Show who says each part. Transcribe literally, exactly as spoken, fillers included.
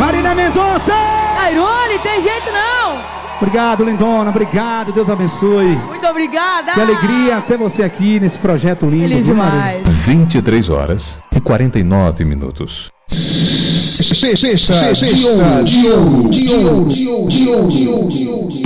Speaker 1: Marina Mendonça!
Speaker 2: Airone, tem jeito não!
Speaker 1: Obrigado, lindona, obrigado, Deus abençoe.
Speaker 2: Muito obrigada!
Speaker 1: Que alegria ter você aqui nesse projeto lindo.
Speaker 2: Feliz demais.
Speaker 3: vinte e três horas e quarenta e nove minutos.
Speaker 4: Sexta de ouro, de ouro, de ouro, de ouro, de ouro, de ouro.